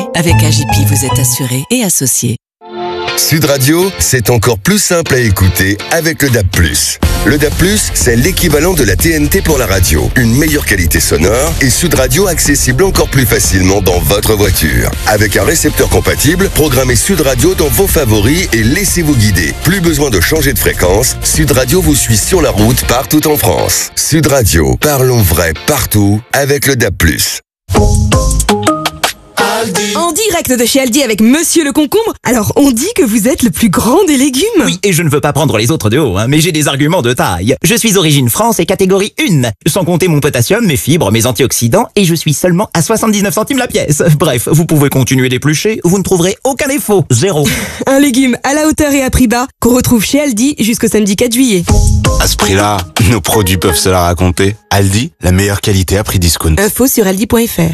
Avec AJP, vous êtes assuré et associé. Sud Radio, c'est encore plus simple à écouter avec le DAB+. Le DAB+, c'est l'équivalent de la TNT pour la radio. Une meilleure qualité sonore et Sud Radio accessible encore plus facilement dans votre voiture. Avec un récepteur compatible, programmez Sud Radio dans vos favoris et laissez-vous guider. Plus besoin de changer de fréquence, Sud Radio vous suit sur la route partout en France. Sud Radio, parlons vrai partout avec le DAB+. En direct de chez Aldi avec Monsieur le Concombre. Alors, on dit que vous êtes le plus grand des légumes. Oui, et je ne veux pas prendre les autres de haut, mais j'ai des arguments de taille. Je suis origine France et catégorie 1, sans compter mon potassium, mes fibres, mes antioxydants, et je suis seulement à 79 centimes la pièce. Bref, vous pouvez continuer d'éplucher, vous ne trouverez aucun défaut, 0. Un légume à la hauteur et à prix bas qu'on retrouve chez Aldi jusqu'au samedi 4 juillet. À ce prix-là, nos produits peuvent se la raconter. Aldi, la meilleure qualité à prix discount. Info sur aldi.fr.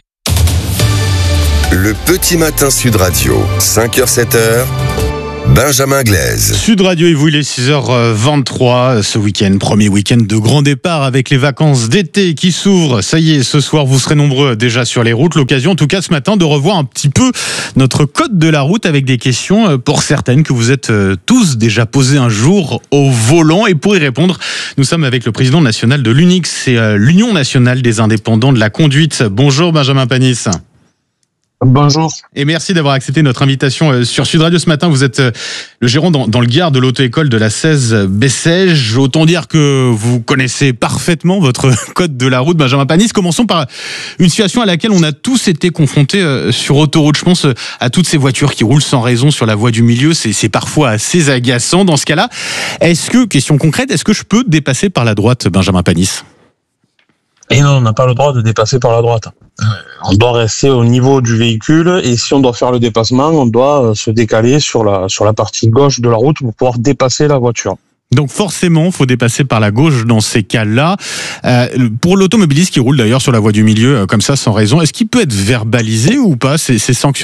Le petit matin Sud Radio, 5h-7h, Benjamin Glaise. Sud Radio et vous, il est 6h23 ce week-end, premier week-end de grand départ avec les vacances d'été qui s'ouvrent. Ça y est, ce soir, vous serez nombreux déjà sur les routes. L'occasion, en tout cas, ce matin, de revoir un petit peu notre code de la route avec des questions, pour certaines, que vous êtes tous déjà posées un jour au volant. Et pour y répondre, nous sommes avec le président national de l'UNIX, c'est l'Union nationale des indépendants de la conduite. Bonjour Benjamin Panis. Bonjour. Et merci d'avoir accepté notre invitation sur Sud Radio ce matin. Vous êtes le gérant dans le Gard de l'auto-école de la 16 Bessèges. Autant dire que vous connaissez parfaitement votre code de la route, Benjamin Panis. Commençons par une situation à laquelle on a tous été confrontés sur autoroute. Je pense à toutes ces voitures qui roulent sans raison sur la voie du milieu. C'est parfois assez agaçant. Dans ce cas-là, question concrète, est-ce que je peux dépasser par la droite, Benjamin Panis ? Et non, on n'a pas le droit de dépasser par la droite. On doit rester au niveau du véhicule et si on doit faire le dépassement, on doit se décaler sur la partie gauche de la route pour pouvoir dépasser la voiture. Donc forcément, il faut dépasser par la gauche dans ces cas-là. Pour l'automobiliste qui roule d'ailleurs sur la voie du milieu comme ça sans raison, est-ce qu'il peut être verbalisé ou pas ? C'est sanctionnable ?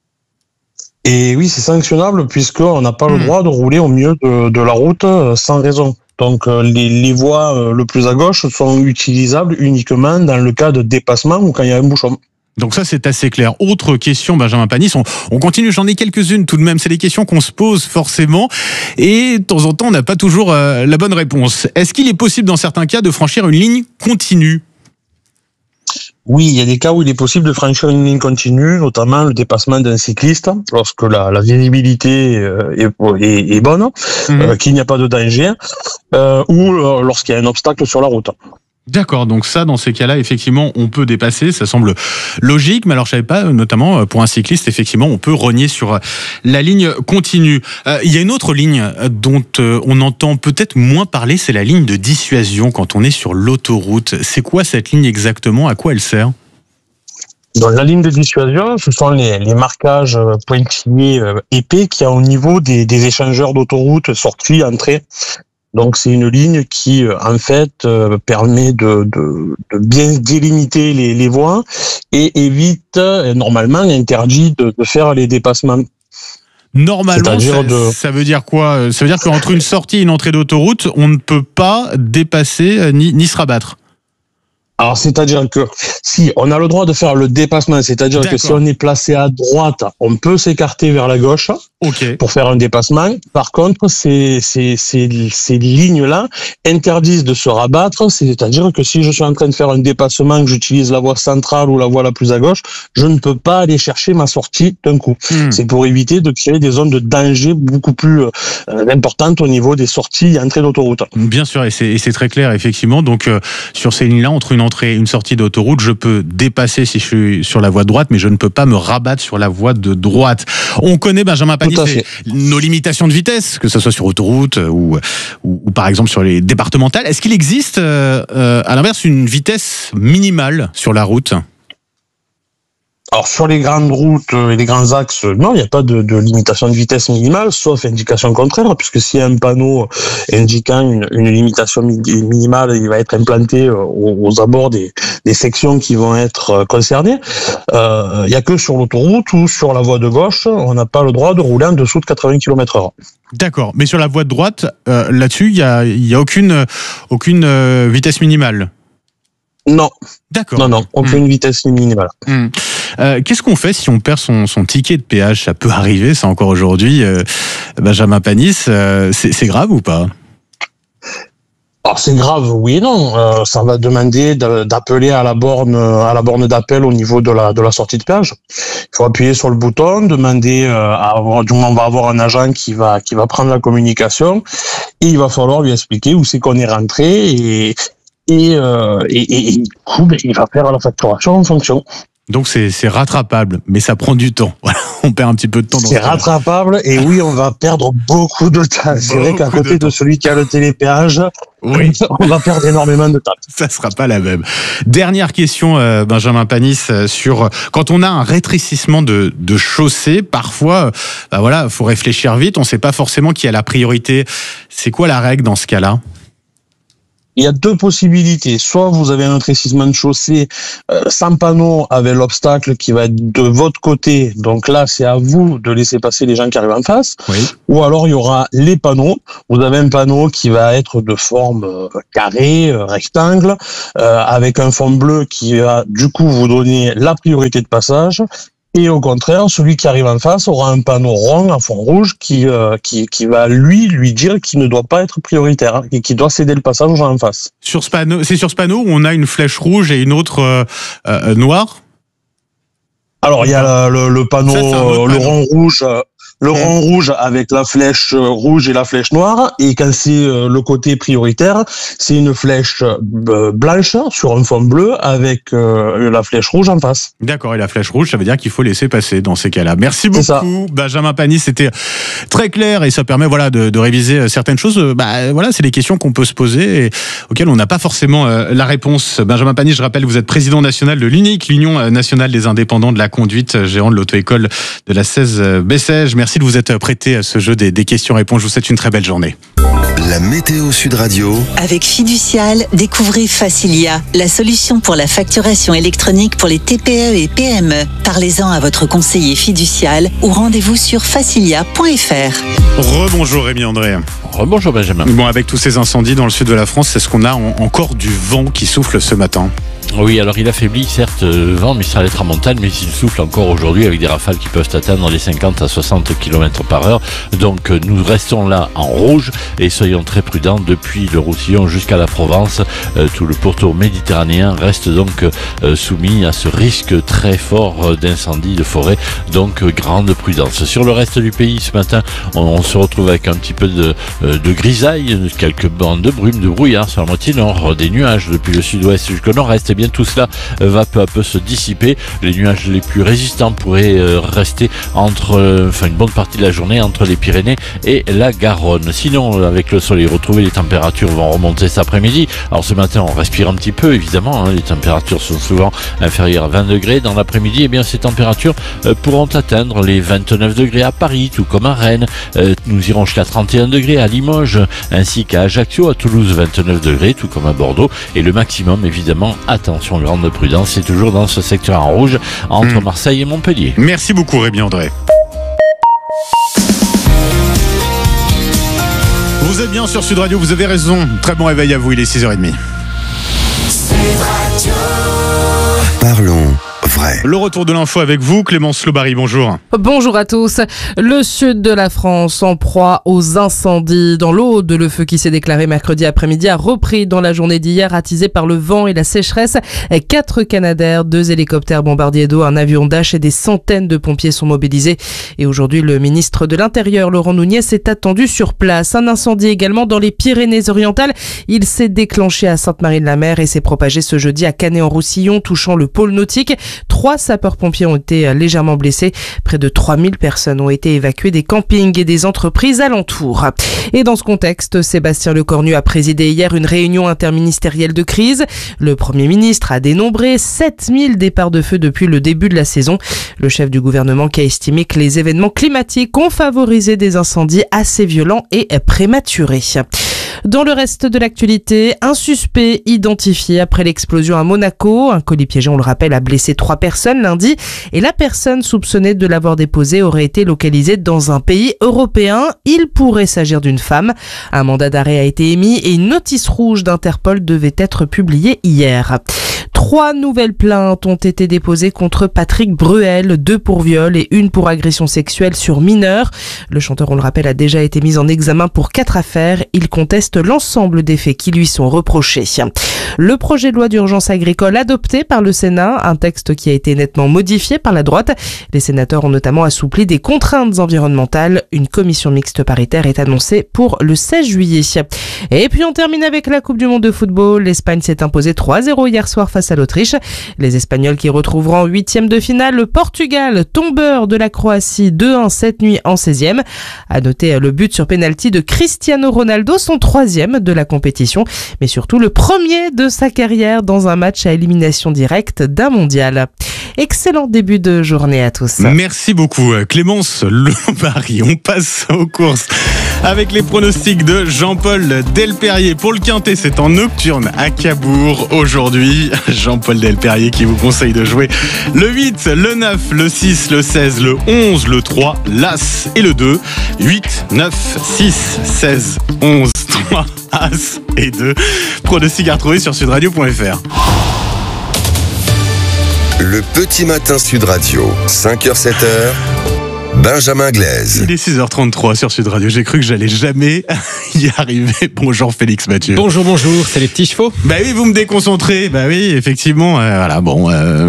Et oui, c'est sanctionnable puisqu'on n'a pas le droit de rouler au milieu de la route sans raison. Donc les voies le plus à gauche sont utilisables uniquement dans le cas de dépassement ou quand il y a un bouchon. Donc ça, c'est assez clair. Autre question, Benjamin Panis, on continue, j'en ai quelques-unes tout de même. C'est les questions qu'on se pose forcément et de temps en temps, on n'a pas toujours la bonne réponse. Est-ce qu'il est possible dans certains cas de franchir une ligne continue ? Oui, il y a des cas où il est possible de franchir une ligne continue, notamment le dépassement d'un cycliste, lorsque la visibilité est bonne, qu'il n'y a pas de danger, ou lorsqu'il y a un obstacle sur la route. D'accord, donc ça, dans ces cas-là, effectivement, on peut dépasser, ça semble logique, mais alors je savais pas, notamment pour un cycliste, effectivement, on peut rogner sur la ligne continue. Il y a une autre ligne dont on entend peut-être moins parler, c'est la ligne de dissuasion quand on est sur l'autoroute. C'est quoi cette ligne exactement ? À quoi elle sert ? Donc la ligne de dissuasion, ce sont les marquages pointillés épais qu'il y a au niveau des échangeurs d'autoroute, sortie, entrée. Donc c'est une ligne qui en fait permet de bien délimiter les voies et évite normalement interdit de faire les dépassements. Normalement, ça veut dire quoi ? Ça veut dire qu'entre une sortie et une entrée d'autoroute, on ne peut pas dépasser ni se rabattre. Alors, c'est-à-dire que si on a le droit de faire le dépassement, c'est-à-dire que si on est placé à droite, on peut s'écarter vers la gauche pour faire un dépassement. Par contre, ces lignes-là interdisent de se rabattre, c'est-à-dire que si je suis en train de faire un dépassement, que j'utilise la voie centrale ou la voie la plus à gauche, je ne peux pas aller chercher ma sortie d'un coup. C'est pour éviter de créer des zones de danger beaucoup plus importantes au niveau des sorties et entrées d'autoroute. Bien sûr, et c'est très clair, effectivement. Donc, sur ces lignes-là, entre une entrée et une sortie d'autoroute, je peux dépasser si je suis sur la voie de droite, mais je ne peux pas me rabattre sur la voie de droite. On connaît, Benjamin Panis, nos limitations de vitesse, que ce soit sur autoroute ou par exemple sur les départementales. Est-ce qu'il existe, à l'inverse, une vitesse minimale sur la route ? Alors sur les grandes routes et les grands axes, non, il n'y a pas de limitation de vitesse minimale, sauf indication contraire, puisque s'il y a un panneau indiquant une limitation minimale, il va être implanté aux abords des sections qui vont être concernées. Il n'y a que sur l'autoroute ou sur la voie de gauche, on n'a pas le droit de rouler en dessous de 80 km/h. D'accord, mais sur la voie de droite, là-dessus, il y a aucune vitesse minimale. Non. D'accord. Non, aucune vitesse minimale. Qu'est-ce qu'on fait si on perd son ticket de péage? Ça peut arriver, ça encore aujourd'hui. Benjamin Panis, c'est grave ou pas? Alors c'est grave, oui et non. Ça va demander d'appeler à la borne d'appel au niveau de la sortie de péage. Il faut appuyer sur le bouton, demander on va avoir un agent qui va prendre la communication et il va falloir lui expliquer où c'est qu'on est rentré et du coup il va faire la facturation en fonction. Donc c'est rattrapable, mais ça prend du temps. Voilà, on perd un petit peu de temps. C'est rattrapable et oui, on va perdre beaucoup de temps. C'est vrai qu'à côté de celui qui a le télépéage, oui, on va perdre énormément de temps. Ça sera pas la même. Dernière question, Benjamin Panis, sur quand on a un rétrécissement de chaussée, parfois, faut réfléchir vite. On sait pas forcément qui a la priorité. C'est quoi la règle dans ce cas-là? Il y a deux possibilités. Soit vous avez un rétrécissement de chaussée sans panneau avec l'obstacle qui va être de votre côté. Donc là, c'est à vous de laisser passer les gens qui arrivent en face. Oui. Ou alors, il y aura les panneaux. Vous avez un panneau qui va être de forme carré, rectangle, avec un fond bleu qui va du coup vous donner la priorité de passage. Et au contraire, celui qui arrive en face aura un panneau rond à fond rouge qui va lui dire qu'il ne doit pas être prioritaire et qu'il doit céder le passage aux gens en face. Sur ce panneau, c'est sur ce panneau où on a une flèche rouge et une autre noire. Alors il y a le panneau, le rond rouge. Le rond rouge avec la flèche rouge et la flèche noire, et quand c'est le côté prioritaire, c'est une flèche blanche sur un fond bleu avec la flèche rouge en face. D'accord, et la flèche rouge, ça veut dire qu'il faut laisser passer dans ces cas-là. Merci beaucoup, Benjamin Panis, c'était très clair et ça permet de réviser certaines choses. C'est des questions qu'on peut se poser et auxquelles on n'a pas forcément la réponse. Benjamin Panis, je rappelle, vous êtes président national de l'UNIC, l'Union nationale des indépendants de la conduite, gérant de l'auto-école de la 16 Bessèges. Merci de vous être prêté à ce jeu des questions-réponses. Je vous souhaite une très belle journée. La météo Sud Radio. Avec Fiducial, découvrez Facilia, la solution pour la facturation électronique pour les TPE et PME. Parlez-en à votre conseiller fiducial ou rendez-vous sur facilia.fr. Rebonjour Rémi André. Rebonjour Benjamin. Bon, avec tous ces incendies dans le sud de la France, est-ce qu'on a encore du vent qui souffle ce matin ? Oui, alors il affaiblit certes le vent, mais sur les tramontanes, mais il souffle encore aujourd'hui avec des rafales qui peuvent atteindre les 50 à 60 km par heure. Donc nous restons là en rouge et soyons très prudents depuis le Roussillon jusqu'à la Provence. Tout le pourtour méditerranéen reste donc soumis à ce risque très fort d'incendie de forêt. Donc grande prudence. Sur le reste du pays, ce matin, on se retrouve avec un petit peu de grisaille, quelques bandes de brume, de brouillard sur la moitié nord, des nuages depuis le sud-ouest jusqu'au nord-est. Bien, tout cela va peu à peu se dissiper. Les nuages les plus résistants pourraient rester une bonne partie de la journée entre les Pyrénées et la Garonne. Sinon, avec le soleil retrouvé, les températures vont remonter cet après-midi. Alors ce matin, on respire un petit peu, évidemment. Les températures sont souvent inférieures à 20 degrés. Dans l'après-midi, ces températures pourront atteindre les 29 degrés à Paris, tout comme à Rennes. Nous irons jusqu'à 31 degrés à Limoges, ainsi qu'à Ajaccio, à Toulouse, 29 degrés, tout comme à Bordeaux. Et le maximum, évidemment, attention, grande prudence, c'est toujours dans ce secteur en rouge entre Marseille et Montpellier. Merci beaucoup Rémi André. Vous êtes bien sur Sud Radio, vous avez raison. Très bon réveil à vous, il est 6h30. Parlons vrai. Le retour de l'info avec vous, Clémence Lobary, bonjour. Bonjour à tous. Le sud de la France en proie aux incendies. Dans l'Aude, le feu qui s'est déclaré mercredi après-midi a repris dans la journée d'hier, attisé par le vent et la sécheresse. 4 Canadair, 2 hélicoptères bombardiers d'eau, un avion Dash et des centaines de pompiers sont mobilisés. Et aujourd'hui, le ministre de l'Intérieur, Laurent Nunez, est attendu sur place. Un incendie également dans les Pyrénées-Orientales. Il s'est déclenché à Sainte-Marie-de-la-Mer et s'est propagé ce jeudi à Canet-en-Roussillon, touchant le pôle nautique. 3 sapeurs-pompiers ont été légèrement blessés. Près de 3000 personnes ont été évacuées des campings et des entreprises alentours. Et dans ce contexte, Sébastien Lecornu a présidé hier une réunion interministérielle de crise. Le Premier ministre a dénombré 7000 départs de feu depuis le début de la saison. Le chef du gouvernement qui a estimé que les événements climatiques ont favorisé des incendies assez violents et prématurés. Dans le reste de l'actualité, un suspect identifié après l'explosion à Monaco. Un colis piégé, on le rappelle, a blessé 3 personnes lundi. Et la personne soupçonnée de l'avoir déposé aurait été localisée dans un pays européen. Il pourrait s'agir d'une femme. Un mandat d'arrêt a été émis et une notice rouge d'Interpol devait être publiée hier. 3 nouvelles plaintes ont été déposées contre Patrick Bruel, 2 pour viol et 1 pour agression sexuelle sur mineur. Le chanteur, on le rappelle, a déjà été mis en examen pour 4 affaires. Il conteste l'ensemble des faits qui lui sont reprochés. Le projet de loi d'urgence agricole adopté par le Sénat, un texte qui a été nettement modifié par la droite. Les sénateurs ont notamment assoupli des contraintes environnementales. Une commission mixte paritaire est annoncée pour le 16 juillet. Et puis on termine avec la Coupe du Monde de football. L'Espagne s'est imposée 3-0 hier soir face à l'Autriche. Les Espagnols qui retrouveront en 8e de finale le Portugal, tombeur de la Croatie 2-1 cette nuit en 16e. À noter le but sur pénalty de Cristiano Ronaldo, son 3e de la compétition, mais surtout le premier de sa carrière dans un match à élimination directe d'un mondial. Excellent début de journée à tous. Merci beaucoup Clémence Lombari. On passe aux courses avec les pronostics de Jean-Paul Delperrier. Pour le Quintet, c'est en nocturne à Cabourg aujourd'hui. Jean-Paul Delperrier qui vous conseille de jouer le 8, le 9, le 6, le 16, le 11, le 3, l'As et le 2. 8, 9, 6, 16, 11, 3, As et 2. Pronostics à retrouver sur sudradio.fr. Le petit matin Sud Radio, 5h, 7h, Benjamin Glaise. Il est 6h33 sur Sud Radio. J'ai cru que j'allais jamais y arriver. Bonjour Félix Mathieu. Bonjour, c'est les petits chevaux. Bah oui, vous me déconcentrez. Bah oui, effectivement. Voilà, bon.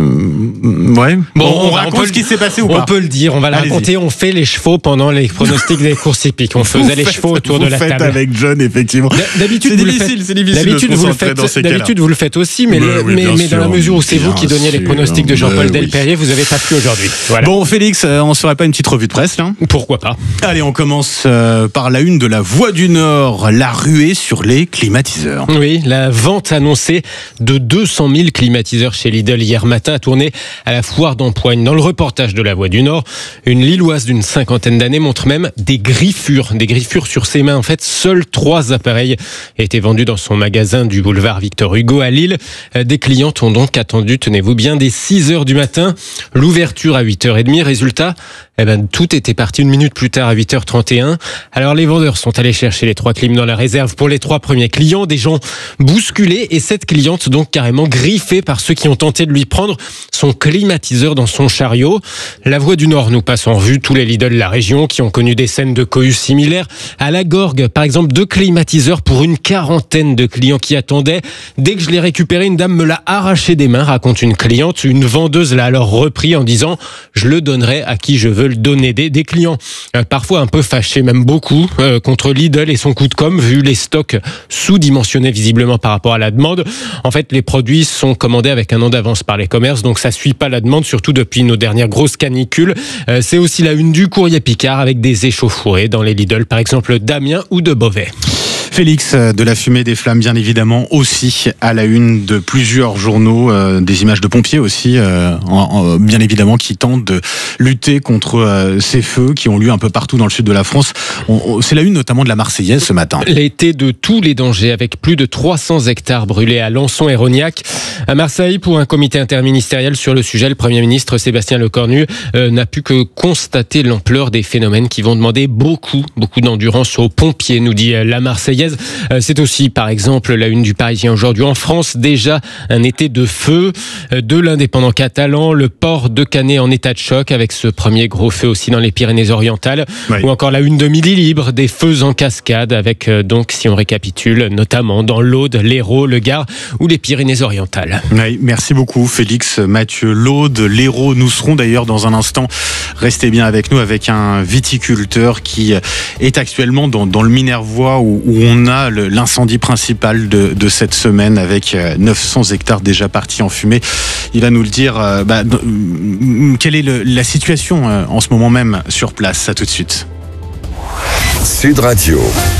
Ouais. Bon, on raconte ce qui s'est passé ou pas? On peut le dire, on va le raconter. On fait les chevaux pendant les pronostics des courses hippiques. On faisait les chevaux autour de la table. Vous faites avec John, effectivement. D'habitude, c'est difficile de se concentrer dans ces cas-là. D'habitude, vous le faites aussi, mais dans la mesure où c'est vous qui donniez les pronostics de Jean-Paul Delperrier, vous avez pas pu aujourd'hui. Voilà. Bon, Félix, on se ferait pas une petite revue de presse là? Pourquoi pas? Allez, on commence par la une de la Voix du Nord, la ruée sur les climatiseurs. Oui, la vente annoncée de 200 000 climatiseurs chez Lidl hier matin a tourné à la foire d'Empoigne. Dans le reportage de la Voix du Nord, une Lilloise d'une 50aine d'années montre même des griffures sur ses mains. En fait, seuls 3 appareils étaient vendus dans son magasin du boulevard Victor Hugo à Lille. Des clientes ont donc attendu, tenez-vous bien, dès 6h du matin. L'ouverture à 8h30. Résultat, tout était parti 1 minute plus tard à 8h31. Alors les vendeurs sont allés chercher les 3 clims dans la réserve pour les 3 premiers clients. Des gens bousculés et cette cliente donc carrément griffée par ceux qui ont tenté de lui prendre son climatiseur dans son chariot. La Voix du Nord nous passe en revue tous les Lidl de la région qui ont connu des scènes de cohue similaires. À la Gorgue, par exemple, 2 climatiseurs pour une 40aine de clients qui attendaient. Dès que je l'ai récupéré, une dame me l'a arraché des mains, raconte une cliente. Une vendeuse l'a alors repris en disant « Je le donnerai à qui je veux le donner ». Des clients parfois un peu fâchés, même beaucoup, contre Lidl et son coup de com', vu les stocks sous-dimensionnés visiblement par rapport à la demande. En fait, les produits sont commandés avec un an d'avance par les commerces, donc ça suit pas la demande, surtout depuis nos dernières grosses canicules. C'est aussi la une du Courrier Picard avec des échauffourées dans les Lidl, par exemple d'Amiens ou de Beauvais. Félix, de la fumée, des flammes, bien évidemment, aussi à la une de plusieurs journaux, des images de pompiers aussi, bien évidemment, qui tentent de lutter contre ces feux qui ont lieu un peu partout dans le sud de la France. C'est la une notamment de la Marseillaise ce matin. L'été de tous les dangers, avec plus de 300 hectares brûlés à Lançon et Rognac. À Marseille, pour un comité interministériel sur le sujet, le Premier ministre Sébastien Lecornu n'a pu que constater l'ampleur des phénomènes qui vont demander beaucoup d'endurance aux pompiers, nous dit la Marseillaise. C'est aussi, par exemple, la une du Parisien aujourd'hui. En France, déjà un été de feu. De l'Indépendant catalan, le port de Canet en état de choc avec ce premier gros feu aussi dans les Pyrénées-Orientales. Oui. Ou encore la une de Midi Libre, des feux en cascade avec, donc, si on récapitule, notamment dans l'Aude, l'Hérault, le Gard ou les Pyrénées-Orientales. Oui, merci beaucoup Félix, Mathieu. L'Aude, l'Hérault, nous serons d'ailleurs dans un instant. Restez bien avec nous avec un viticulteur qui est actuellement dans le Minervois où on a l'incendie principal de cette semaine avec 900 hectares déjà partis en fumée. Il va nous le dire. Quelle est la situation en ce moment même sur place? À tout de suite. Sud Radio.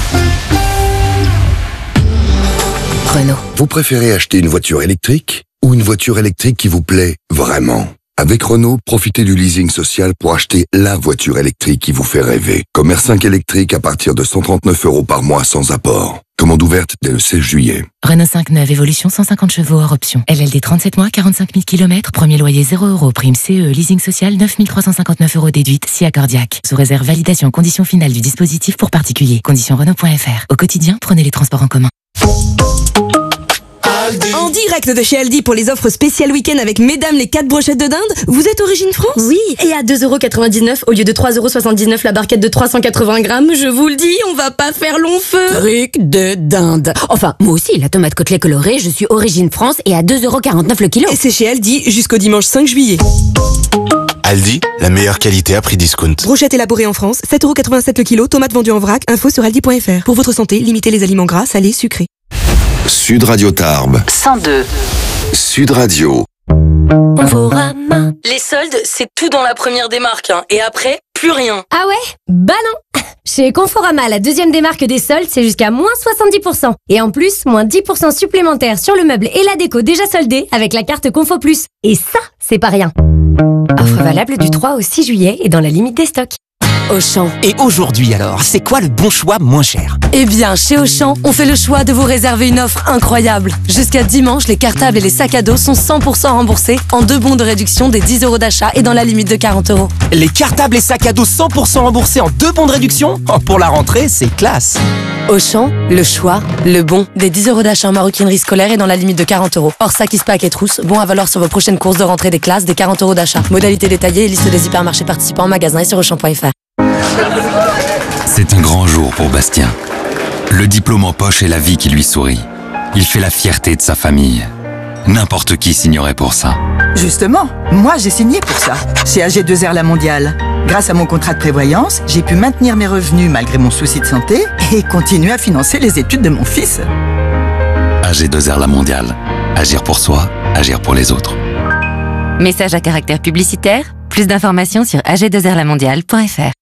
Renault. Vous préférez acheter une voiture électrique ou une voiture électrique qui vous plaît vraiment? Avec Renault, profitez du leasing social pour acheter la voiture électrique qui vous fait rêver. Comme R5 électrique à partir de 139 € par mois sans apport. Commande ouverte dès le 16 juillet. Renault 5 neuve, évolution 150 chevaux hors option. LLD 37 mois, 45 000 km, premier loyer 0 €, prime CE, leasing social 9 359 € déduite, si accordiaque. Sous réserve validation, conditions finales du dispositif pour particuliers. Conditions Renault.fr. Au quotidien, prenez les transports en commun. En direct de chez Aldi pour les offres spéciales week-end avec mesdames les 4 brochettes de dinde. Vous êtes Origine France? Oui, et à 2,99€ au lieu de 3,79€ la barquette de 380 grammes, je vous le dis, on va pas faire long feu. Truc de dinde. Enfin, moi aussi, la tomate côtelée colorée, je suis Origine France et à 2,49€ le kilo. Et c'est chez Aldi jusqu'au dimanche 5 juillet. Aldi, la meilleure qualité à prix discount. Brochette élaborée en France, 7,87€ le kilo, tomates vendues en vrac, info sur aldi.fr. Pour votre santé, limitez les aliments gras, salés, sucrés. Sud Radio Tarbes. 102. Sud Radio. Conforama. Les soldes, c'est tout dans la première démarque, hein. Et après, plus rien. Ah ouais? Bah non. Chez Conforama, la deuxième démarque des soldes, c'est jusqu'à moins 70%. Et en plus, moins 10% supplémentaires sur le meuble et la déco déjà soldés avec la carte Confo Plus. Et ça, c'est pas rien. Offre valable du 3 au 6 juillet et dans la limite des stocks. Auchan. Et aujourd'hui alors, c'est quoi le bon choix moins cher? Eh bien, chez Auchan, on fait le choix de vous réserver une offre incroyable. Jusqu'à dimanche, les cartables et les sacs à dos sont 100% remboursés en 2 bons de réduction des 10€ d'achat et dans la limite de 40€. Les cartables et sacs à dos 100% remboursés en 2 bons de réduction? Oh, pour la rentrée, c'est classe. Auchan, le choix, le bon, des 10€ d'achat en maroquinerie scolaire et dans la limite de 40€. Hors sac, pack et trousses, bon à valoir sur vos prochaines courses de rentrée des classes, des 40€ d'achat. Modalité détaillée et liste des hypermarchés participants en magasin et sur Auchan.fr. C'est un grand jour pour Bastien. Le diplôme en poche et la vie qui lui sourit. Il fait la fierté de sa famille. N'importe qui signerait pour ça. Justement, moi j'ai signé pour ça, chez AG2R La Mondiale. Grâce à mon contrat de prévoyance, j'ai pu maintenir mes revenus malgré mon souci de santé et continuer à financer les études de mon fils. AG2R La Mondiale. Agir pour soi, agir pour les autres. Message à caractère publicitaire. Plus d'informations sur ag2rlamondiale.fr.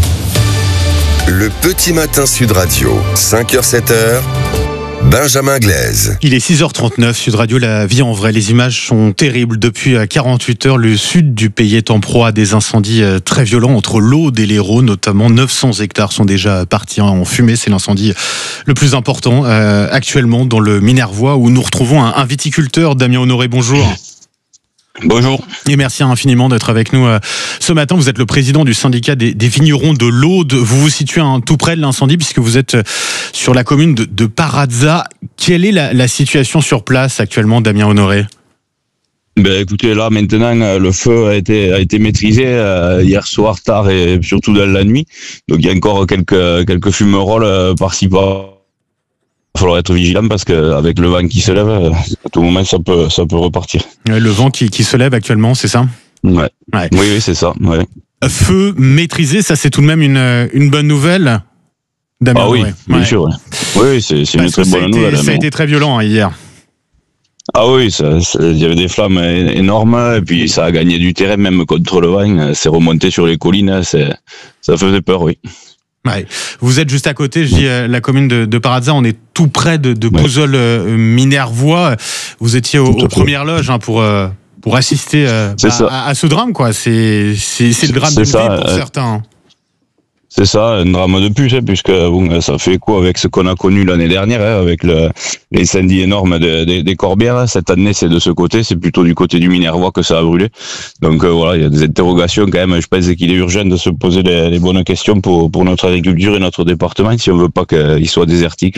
Le petit matin Sud Radio, 5h-7h, Benjamin Glaise. Il est 6h39, Sud Radio, la vie en vrai. Les images sont terribles. Depuis 48 heures, le sud du pays est en proie à des incendies très violents entre l'Aude et l'Hérault. Notamment 900 hectares sont déjà partis en fumée. C'est l'incendie le plus important actuellement dans le Minervois, où nous retrouvons un viticulteur, Damien Honoré. Bonjour. Bonjour. Et merci infiniment d'être avec nous ce matin. Vous êtes le président du syndicat des vignerons de l'Aude. Vous vous situez tout près de l'incendie puisque vous êtes sur la commune de Parazza. Quelle est la situation sur place actuellement, Damien Honoré ? Ben écoutez, là maintenant le feu a été maîtrisé hier soir tard et surtout dans la nuit. Donc il y a encore quelques fumerolles par-ci par. Il va falloir être vigilant parce qu'avec le vent qui se lève, à tout moment ça peut repartir. Le vent qui se lève actuellement, c'est ça ? Ouais. Oui, c'est ça. Ouais. Feu maîtrisé, ça c'est tout de même une bonne nouvelle, Damien. Ah oui, bien sûr. Oui, c'est une très bonne nouvelle. Ça a été très violent hier. Ah oui, il y avait des flammes énormes et puis ça a gagné du terrain même contre le vent. C'est remonté sur les collines, ça faisait peur, oui. Ouais. Vous êtes juste à côté, je dis la commune de Parazza, on est tout près de Bouzols Minervois. Vous étiez aux premières loges pour assister à ce drame, quoi. C'est le drame de vie pour certains. C'est ça, un drame de plus, puisque bon, ça fait écho avec ce qu'on a connu l'année dernière, avec l'incendie énorme des Corbières. Cette année, c'est de ce côté, c'est plutôt du côté du Minervois que ça a brûlé. Donc voilà, il y a des interrogations quand même. Je pense qu'il est urgent de se poser les bonnes questions pour notre agriculture et notre département, si on veut pas qu'il soit désertique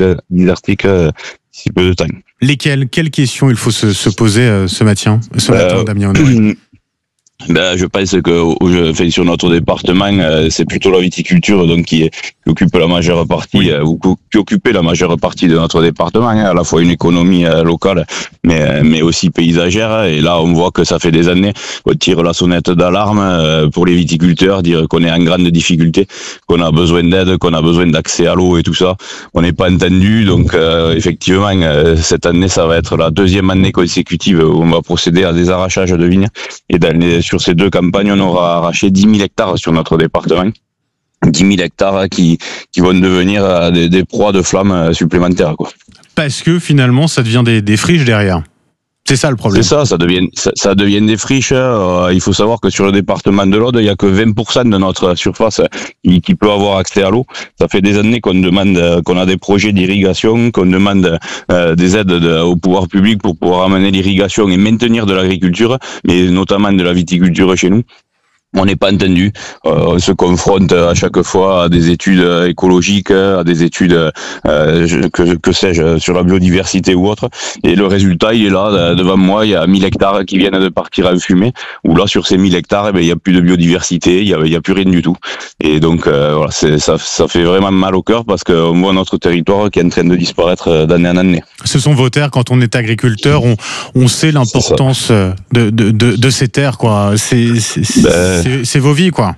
si peu de temps. Lesquelles ? Quelles questions il faut se poser ce matin, Damien Honoré ? Je pense que sur notre département, c'est plutôt la viticulture donc qui occupe la majeure partie ou qui occupait la majeure partie de notre département, à la fois une économie locale mais aussi paysagère. Et là, on voit que ça fait des années qu'on tire la sonnette d'alarme pour les viticulteurs, dire qu'on est en grande difficulté, qu'on a besoin d'aide, qu'on a besoin d'accès à l'eau et tout ça. On n'est pas entendu, donc effectivement, cette année, ça va être la deuxième année consécutive où on va procéder à des arrachages de vignes. Et sur ces 2 campagnes, on aura arraché 10 000 hectares sur notre département. 10 000 hectares qui vont devenir des proies de flammes supplémentaires, quoi. Parce que finalement, ça devient des friches derrière. C'est ça le problème. C'est ça devient des friches. Il faut savoir que sur le département de l'Aude, il n'y a que 20% de notre surface qui peut avoir accès à l'eau. Ça fait des années qu'on demande, qu'on a des projets d'irrigation, qu'on demande des aides au pouvoir public pour pouvoir amener l'irrigation et maintenir de l'agriculture, mais notamment de la viticulture chez nous. on n'est pas entendu. On se confronte à chaque fois à des études écologiques, à des études que sais-je sur la biodiversité ou autre. Et le résultat, il est là devant moi. Il y a 1000 hectares qui viennent de partir en fumée. Où là, sur ces 1000 hectares, il y a plus de biodiversité, il y a plus rien du tout. Et donc voilà, ça fait vraiment mal au cœur parce qu'on voit notre territoire qui est en train de disparaître d'année en année. Ce sont vos terres. Quand on est agriculteur, on sait l'importance de ces terres, quoi. C'est vos vies, quoi.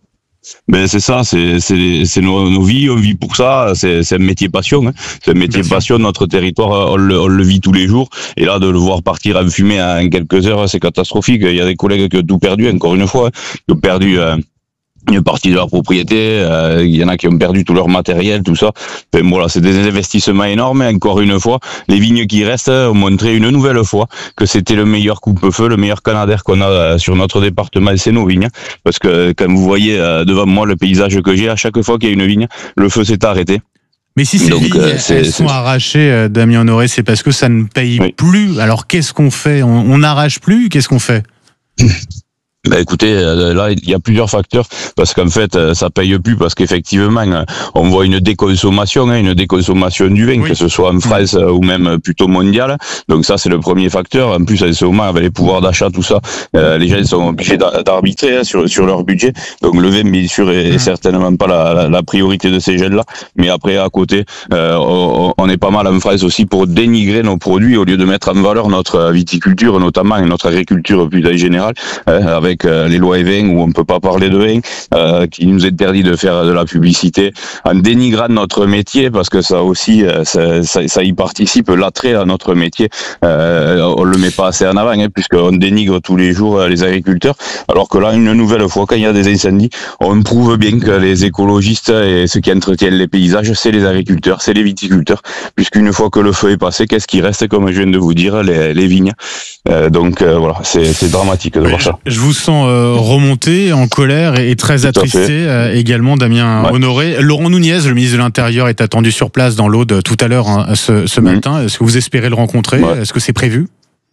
Ben c'est ça, c'est nos vies, on vit pour ça, c'est un métier passion, hein. C'est un métier passion, notre territoire, on le vit tous les jours, et là de le voir partir en fumée en quelques heures, c'est catastrophique. Il y a des collègues qui ont tout perdu, encore une fois, qui ont perdu une partie de leur propriété, il y en a qui ont perdu tout leur matériel, tout ça. Enfin, voilà, c'est des investissements énormes, et encore une fois, les vignes qui restent ont montré une nouvelle fois que c'était le meilleur coupe-feu, le meilleur canadair qu'on a sur notre département, c'est nos vignes. Parce que quand vous voyez devant moi le paysage que j'ai, à chaque fois qu'il y a une vigne, le feu s'est arrêté. Mais si ces vignes, elles sont arrachées, Damien Honoré, c'est parce que ça ne paye plus. Alors qu'est-ce qu'on fait ? On n'arrache plus ? Qu'est-ce qu'on fait ? Ben écoutez, là il y a plusieurs facteurs parce qu'en fait ça paye plus parce qu'effectivement on voit une déconsommation du vin, que ce soit en France ou même plutôt mondiale. Donc ça c'est le premier facteur. En plus en ce moment avec les pouvoirs d'achat tout ça, les gens sont obligés d'arbitrer sur leur budget. Donc le vin bien sûr est certainement pas la priorité de ces jeunes là. Mais après à côté on est pas mal en France aussi pour dénigrer nos produits au lieu de mettre en valeur notre viticulture notamment et notre agriculture plus en général avec les lois E20 où on peut pas parler de vin, qui nous interdit de faire de la publicité en dénigrant notre métier parce que ça aussi ça y participe, l'attrait à notre métier, on le met pas assez en avant puisqu'on dénigre tous les jours les agriculteurs, alors que là une nouvelle fois quand il y a des incendies on prouve bien que les écologistes et ceux qui entretiennent les paysages c'est les agriculteurs, c'est les viticulteurs, puisqu'une fois que le feu est passé, qu'est-ce qui reste comme je viens de vous dire, les vignes. Donc voilà, c'est dramatique de voir ça. Je vous sens remonté, en colère et très attristé également, Damien Honoré. Laurent Nunez, le ministre de l'Intérieur, est attendu sur place dans l'Aude tout à l'heure ce matin. Est-ce que vous espérez le rencontrer ? Est-ce que c'est prévu ?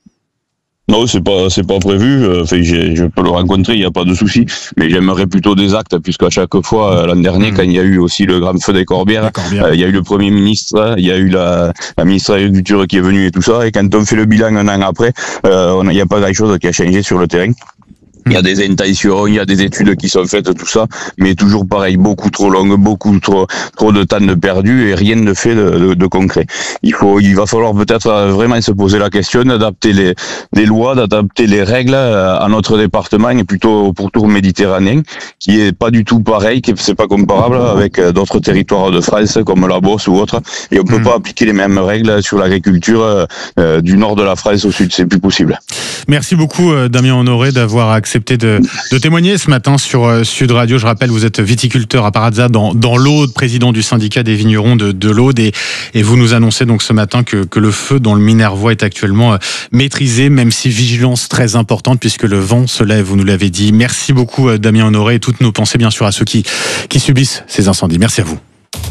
Non, c'est pas prévu. Enfin, je peux le rencontrer, il n'y a pas de souci. Mais j'aimerais plutôt des actes, puisqu'à chaque fois, l'an dernier, quand il y a eu aussi le grand feu des Corbières, il y a eu le Premier ministre, il y a eu la ministre de l'Agriculture qui est venue et tout ça. Et quand on fait le bilan un an après, il n'y a pas grand-chose qui a changé sur le terrain. Il y a des intentions, il y a des études qui sont faites, tout ça, mais toujours pareil, beaucoup trop longues, beaucoup trop de temps de perdu et rien de fait de concret. Il va falloir peut-être vraiment se poser la question d'adapter les lois, d'adapter les règles à notre département et plutôt au pourtour méditerranéen, qui est pas du tout pareil, qui c'est pas comparable avec d'autres territoires de France comme la Beauce ou autre. Et on peut pas appliquer les mêmes règles sur l'agriculture du nord de la France au sud, c'est plus possible. Merci beaucoup Damien Honoré d'avoir accepté de témoigner ce matin sur Sud Radio. Je rappelle, vous êtes viticulteur à Parazza dans l'Aude, président du syndicat des vignerons de l'Aude, et vous nous annoncez donc ce matin que le feu dans le Minervois est actuellement maîtrisé, même si vigilance très importante puisque le vent se lève, vous nous l'avez dit. Merci beaucoup Damien Honoré, et toutes nos pensées bien sûr à ceux qui subissent ces incendies. Merci à vous.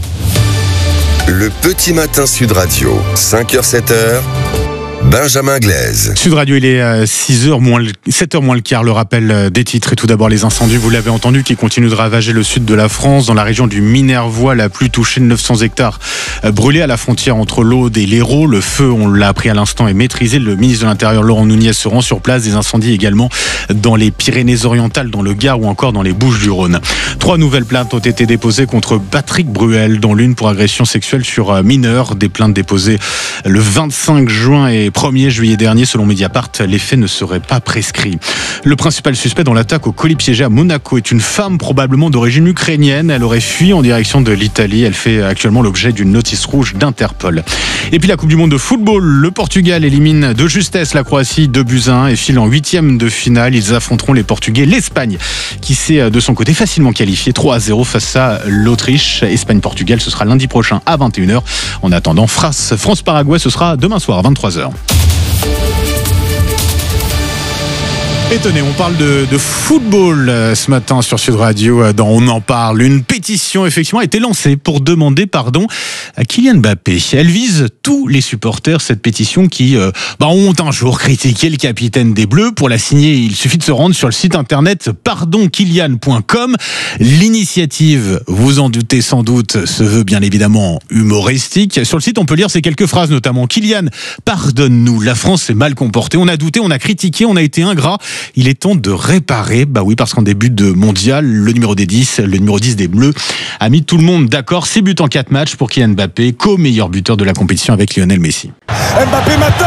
Le petit matin Sud Radio, 5h, 7h. Benjamin Glaise. Sud Radio, il est 7h moins le quart, le rappel des titres. Et tout d'abord, les incendies, vous l'avez entendu, qui continuent de ravager le sud de la France. Dans la région du Minervois, la plus touchée de 900 hectares brûlés à la frontière entre l'Aude et l'Hérault. Le feu, on l'a appris à l'instant, est maîtrisé. Le ministre de l'Intérieur, Laurent Nunez, se rend sur place. Des incendies également dans les Pyrénées-Orientales, dans le Gard ou encore dans les Bouches-du-Rhône. 3 nouvelles plaintes ont été déposées contre Patrick Bruel, dont l'une pour agression sexuelle sur mineur. Des plaintes déposées le 25 juin et 1er juillet dernier. Selon Mediapart, les faits ne seraient pas prescrits. Le principal suspect dans l'attaque au colis piégé à Monaco est une femme probablement d'origine ukrainienne. Elle aurait fui en direction de l'Italie. Elle fait actuellement l'objet d'une notice rouge d'Interpol. Et puis la Coupe du Monde de football. Le Portugal élimine de justesse la Croatie 2-1 et file en 8e de finale. Ils affronteront les Portugais, l'Espagne, qui s'est de son côté facilement qualifiée 3-0 face à l'Autriche. Espagne-Portugal, ce sera lundi prochain à 21h. En attendant, France-Paraguay, ce sera demain soir à 23h. Et tenez, on parle de football ce matin sur Sud Radio. Dans On en parle. Une pétition effectivement a été lancée pour demander pardon à Kylian Mbappé. Elle vise tous les supporters, cette pétition qui ont un jour critiqué le capitaine des Bleus. Pour la signer, il suffit de se rendre sur le site internet pardonkylian.com. L'initiative, vous en doutez sans doute, se veut bien évidemment humoristique. Sur le site, on peut lire ces quelques phrases, notamment: Kylian, pardonne-nous, la France s'est mal comportée, on a douté, on a critiqué, on a été ingrat. Il est temps de réparer. Bah oui, parce qu'en début de mondial, le numéro 10 des Bleus a mis tout le monde d'accord. 6 buts en 4 matchs pour Kylian Mbappé, co-meilleur buteur de la compétition avec Lionel Messi. Mbappé maintenant,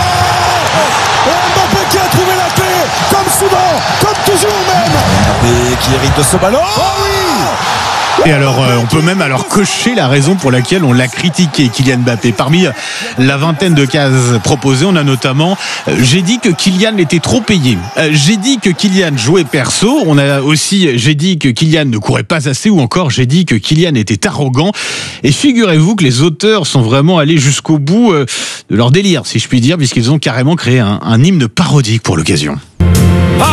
Mbappé qui a trouvé la clé, comme souvent, comme toujours même. Mbappé qui hérite de ce ballon. Oh oui! Et alors, on peut même cocher la raison pour laquelle on l'a critiqué, Kylian Mbappé. Parmi la vingtaine de cases proposées, on a notamment j'ai dit que Kylian était trop payé. J'ai dit que Kylian jouait perso. On a aussi j'ai dit que Kylian ne courait pas assez, ou encore j'ai dit que Kylian était arrogant. Et figurez-vous que les auteurs sont vraiment allés jusqu'au bout de leur délire, si je puis dire, puisqu'ils ont carrément créé un hymne parodique pour l'occasion.